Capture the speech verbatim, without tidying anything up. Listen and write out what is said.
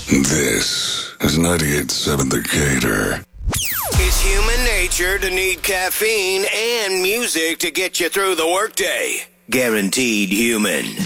This is ninety-eight point seven The Gator. It's human nature to need caffeine and music to get you through the workday. Guaranteed human.